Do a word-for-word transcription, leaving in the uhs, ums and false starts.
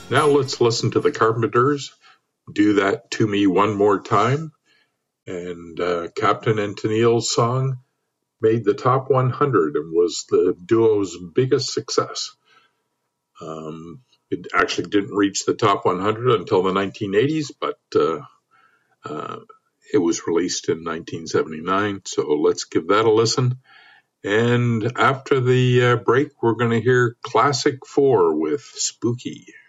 Now let's listen to the Carpenters, Do That to Me One More Time. And uh, Captain and Tennille's song made the top one hundred and was the duo's biggest success. Um, it actually didn't reach the top one hundred until the nineteen eighties, but uh, uh, it was released in nineteen seventy-nine. So let's give that a listen. And after the uh, break, we're going to hear Classic Four with Spooky.